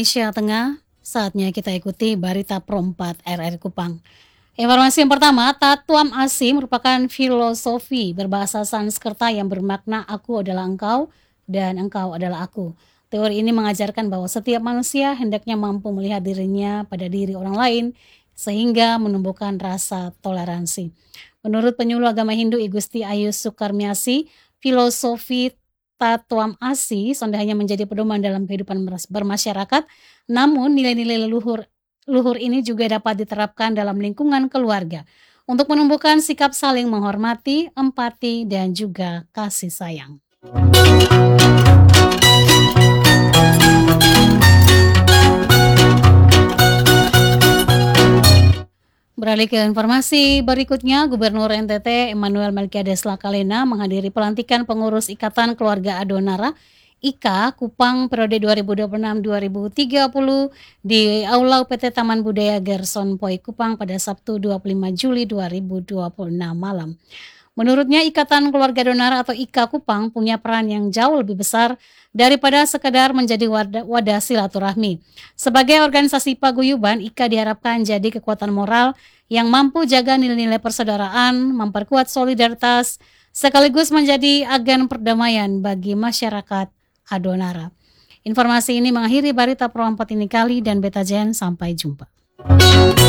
Indonesia Tengah, saatnya kita ikuti berita Pro 4 RRI Kupang. Informasi yang pertama, Tatuam Asi merupakan filosofi berbahasa Sanskerta yang bermakna aku adalah engkau dan engkau adalah aku. Teori ini mengajarkan bahwa setiap manusia hendaknya mampu melihat dirinya pada diri orang lain sehingga menumbuhkan rasa toleransi. Menurut penyuluh agama Hindu I Gusti Ayu Sukarmiasi, filosofi Tatuam Asi sonde hanya menjadi pedoman dalam kehidupan bermasyarakat, namun nilai-nilai luhur ini juga dapat diterapkan dalam lingkungan keluarga untuk menumbuhkan sikap saling menghormati, empati, dan juga kasih sayang. Beralih ke informasi berikutnya, Gubernur NTT Emmanuel Melkiades Lakalena menghadiri pelantikan pengurus Ikatan Keluarga Adonara IKA Kupang periode 2026-2030 di Aula UPT Taman Budaya Gerson Poi Kupang pada Sabtu 25 Juli 2026 malam. Menurutnya Ikatan Keluarga Adonara atau IKA Kupang punya peran yang jauh lebih besar daripada sekedar menjadi wadah silaturahmi. Sebagai organisasi paguyuban, IKA diharapkan jadi kekuatan moral yang mampu jaga nilai-nilai persaudaraan, memperkuat solidaritas, sekaligus menjadi agen perdamaian bagi masyarakat Adonara. Informasi ini mengakhiri berita Pro 4 ini kali dan Beta Jen, sampai jumpa.